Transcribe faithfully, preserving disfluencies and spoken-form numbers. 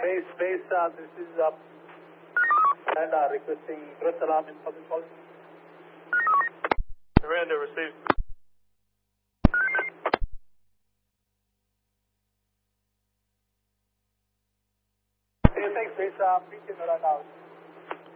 Base, base, uh, this is uh, and uh, requesting press alarm in public policy. Miranda, received. Okay, thanks, base, uh, P T right now.